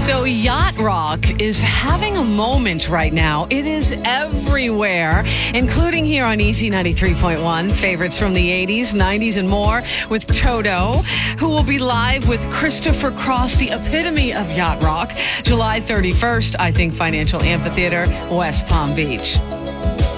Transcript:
So Yacht Rock is having a moment right now. It is everywhere, including here on Easy 93.1. Favorites from the 80s, 90s, and more with Toto, who will be live with Christopher Cross, the epitome of Yacht Rock, July 31st, I think, Financial Amphitheater, West Palm Beach.